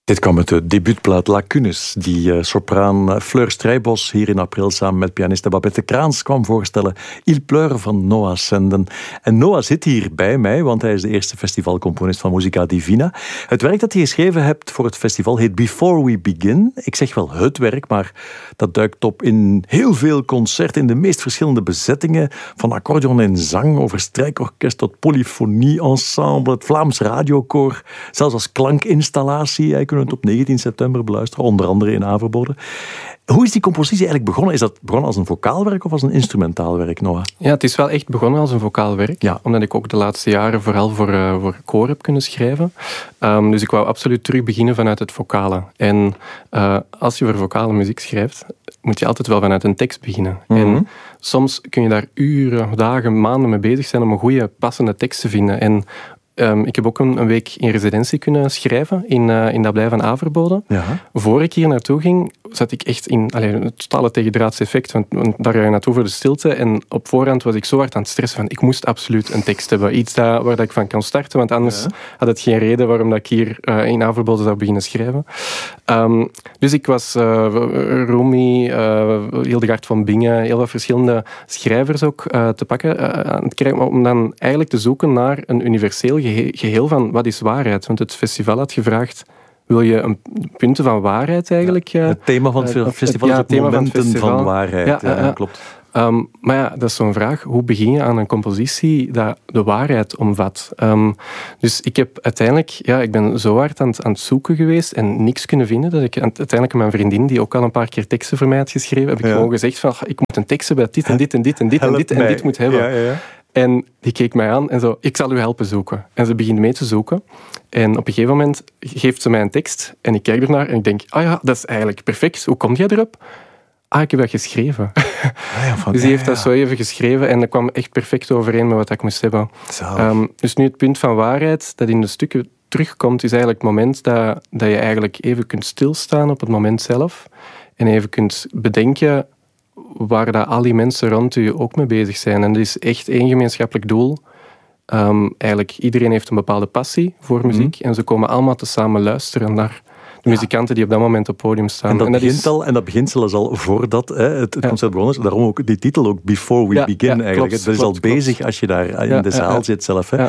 Dit kwam uit de debuutplaat Lacunes, die sopraan Fleur Strijbos hier in april samen met pianiste Babette Kraans kwam voorstellen. Il pleure van Noah Senden. En Noah zit hier bij mij, want hij is de eerste festivalcomponist van Musica Divina. Het werk dat hij geschreven hebt voor het festival heet Before We Begin. Ik zeg wel het werk, maar dat duikt op in heel veel concerten, in de meest verschillende bezettingen, van accordeon en zang, over strijkorkest tot polyfonie, ensemble, het Vlaams radiokoor, zelfs als klankinstallatie. Hij kunnen het op 19 september beluisteren, onder andere in Averboden. Hoe is die compositie eigenlijk begonnen? Is dat begonnen als een vocaal werk of als een instrumentaal werk, Noah? Ja, het is wel echt begonnen als een vocaal werk. Ja. Omdat ik ook de laatste jaren vooral voor koor heb kunnen schrijven. Dus ik wou absoluut terug beginnen vanuit het vocale. En als je voor vocale muziek schrijft, moet je altijd wel vanuit een tekst beginnen. Mm-hmm. En soms kun je daar uren, dagen, maanden mee bezig zijn om een goede, passende tekst te vinden. En ik heb ook een week in residentie kunnen schrijven in de Abdij van Averboden. Ja. Voor ik hier naartoe ging, zat ik echt in het totale tegendraadse effect. Want daar ga je naartoe voor de stilte. En op voorhand was ik zo hard aan het stressen van ik moest absoluut een tekst hebben. Iets waar ik van kan starten, want anders had het geen reden waarom dat ik hier in Averboden zou beginnen schrijven. Dus ik was Rumi, Hildegard van Bingen, heel wat verschillende schrijvers ook te pakken aan het krijgen, om dan eigenlijk te zoeken naar een universeel geheel van wat is waarheid. Want het festival had gevraagd, wil je punten van waarheid eigenlijk? Het thema van het festival is het momenten van waarheid. Ja, klopt. Maar ja, dat is zo'n vraag. Hoe begin je aan een compositie dat de waarheid omvat? Dus ik heb uiteindelijk... ik ben zo hard aan het zoeken geweest en niks kunnen vinden, dat ik uiteindelijk mijn vriendin, die ook al een paar keer teksten voor mij had geschreven, heb ik gewoon gezegd van, ik moet een tekst hebben dat dit en dit en dit en dit en dit en dit moet hebben. Ja. En die keek mij aan en zo, ik zal u helpen zoeken. En ze begint mee te zoeken. En op een gegeven moment geeft ze mij een tekst en ik kijk ernaar en ik denk, dat is eigenlijk perfect. Hoe kom jij erop? Ik heb dat geschreven. Dus die heeft dat zo even geschreven en dat kwam echt perfect overeen met wat ik moest hebben. Dus nu het punt van waarheid dat in de stukken terugkomt, is eigenlijk het moment dat je eigenlijk even kunt stilstaan op het moment zelf en even kunt bedenken waar dat al die mensen rond u ook mee bezig zijn. En dat is echt één gemeenschappelijk doel. Eigenlijk iedereen heeft een bepaalde passie voor muziek en ze komen allemaal tezamen luisteren naar de muzikanten die op dat moment op het podium staan. En dat begint zelfs al voordat het concert begonnen is. Daarom ook die titel ook, Before We Begin eigenlijk. Klopt, dat is al bezig als je daar in de zaal zit zelf. Hè.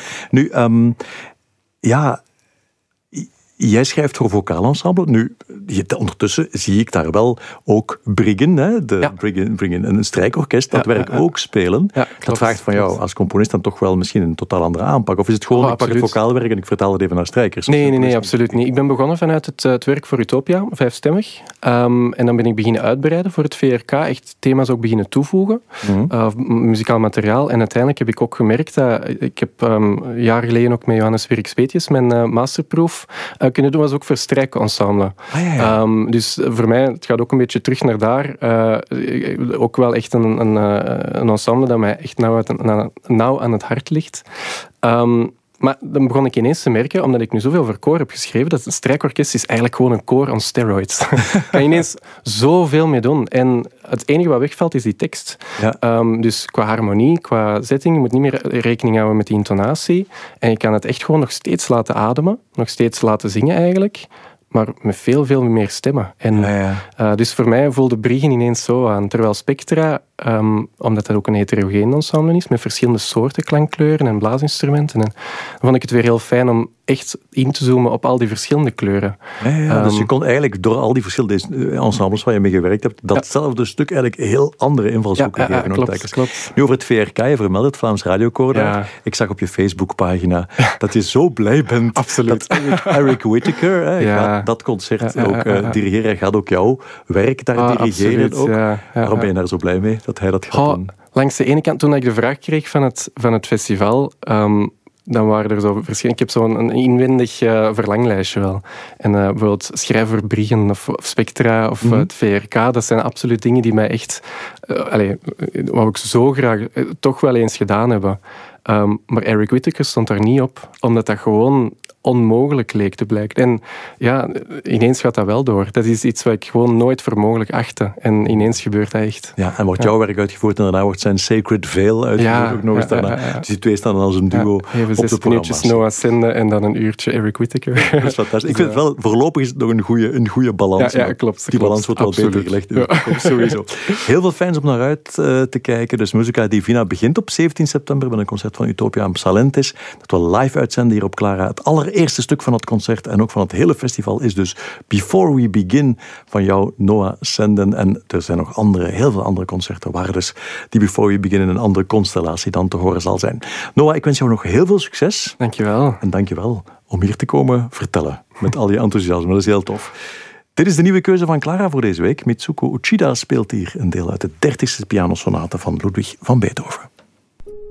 Ja. Nu, jij schrijft voor vocaal ensemble. Nu, ondertussen zie ik daar wel ook Briggen, Briggen, een strijkorkest, dat werk ook spelen. Ja, dat vraagt van jou als componist dan toch wel misschien een totaal andere aanpak. Of is het gewoon, ik pak het vocaalwerk en ik vertaal het even naar strijkers? Nee, absoluut niet. Ik ben begonnen vanuit het werk voor Utopia, 5-stemmig. En dan ben ik beginnen uitbreiden voor het VRK. Echt thema's ook beginnen toevoegen. Muzikaal materiaal. En uiteindelijk heb ik ook gemerkt dat... Ik heb een jaar geleden ook met Johannes Wirks-Peetjes mijn masterproef kunnen doen, was ook voor strijkensemble. Dus voor mij, het gaat ook een beetje terug naar daar. Ook wel echt een ensemble dat mij echt nauw aan het hart ligt. Maar dan begon ik ineens te merken, omdat ik nu zoveel voor koor heb geschreven, dat een strijkorkest is eigenlijk gewoon een koor on steroids. Daar kan je ineens zoveel mee doen. En het enige wat wegvalt is die tekst. Ja. Dus qua harmonie, qua setting, je moet niet meer rekening houden met die intonatie. En je kan het echt gewoon nog steeds laten ademen, nog steeds laten zingen eigenlijk, maar met veel meer stemmen. En, dus voor mij voelde Briggen ineens zo aan. Terwijl Spectra, omdat dat ook een heterogeen ensemble is, met verschillende soorten klankkleuren en blaasinstrumenten. En dan vond ik het weer heel fijn om echt in te zoomen op al die verschillende kleuren. Dus je kon eigenlijk door al die verschillende ensembles waar je mee gewerkt hebt, datzelfde stuk eigenlijk heel andere invalshoeken geven. Klopt. Nu over het VRK, je vermeldt het Vlaams radiokoor. Ik zag op je Facebookpagina dat je zo blij bent. Absoluut. Dat Eric Whittaker gaat dat concert ook dirigeren. Hij gaat ook jouw werk daar dirigeren. Absoluut, Waarom ben je daar zo blij mee dat hij dat gaat doen? Langs de ene kant, toen ik de vraag kreeg van het festival, dan waren er zo verschillende... Ik heb zo'n inwendig verlanglijstje wel. En bijvoorbeeld schrijver Briggen of Spectra of het VRK, dat zijn absoluut dingen die mij echt... wat ik zo graag toch wel eens gedaan hebben. Maar Eric Whitacre stond daar niet op, omdat dat gewoon onmogelijk leek te blijken. En ja, ineens gaat dat wel door. Dat is iets wat ik gewoon nooit voor mogelijk achtte. En ineens gebeurt dat echt. Ja, en wordt jouw werk uitgevoerd en daarna wordt zijn Sacred Veil uitgevoerd ook nog eens daarna. Dus die twee staan dan als een duo even op 6 de minuutjes Noah Ascenden en dan een uurtje Eric Whitacre. Dat is fantastisch. Ik vind het wel, voorlopig is het nog een goede balans. Ja, klopt. Die balans wordt wel beter gelegd. Ja. Sowieso. Heel veel fijns om naar uit te kijken. Dus Musica Divina begint op 17 september met een concert van Utopia en Psalentis. Dat we live uitzenden hier op Clara. Het allereerste stuk van het concert en ook van het hele festival is dus Before We Begin van jou, Noah Senden. En er zijn nog heel veel andere concerten waar dus die Before We Begin in een andere constellatie dan te horen zal zijn. Noah, ik wens jou nog heel veel succes. Dankjewel. En dankjewel om hier te komen vertellen met al je enthousiasme. Dat is heel tof. Dit is de nieuwe keuze van Clara voor deze week. Mitsuko Uchida speelt hier een deel uit de 30e pianosonate van Ludwig van Beethoven.